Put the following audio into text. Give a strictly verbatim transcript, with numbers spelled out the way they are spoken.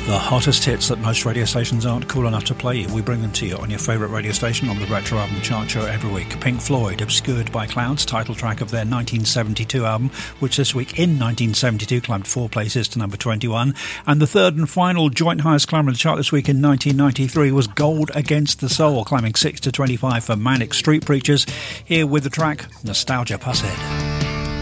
The hottest hits that most radio stations aren't cool enough to play you. We bring them to you on your favourite radio station on the Retro Album Chart Show every week. Pink Floyd, Obscured by Clouds, title track of their nineteen seventy-two album, which this week in nineteen seventy-two climbed four places to number twenty-one. And the third and final joint highest climber in the chart this week in nineteen ninety-three was Gold Against the Soul, climbing six to twenty-five for Manic Street Preachers. Here with the track Nostalgia Pushead.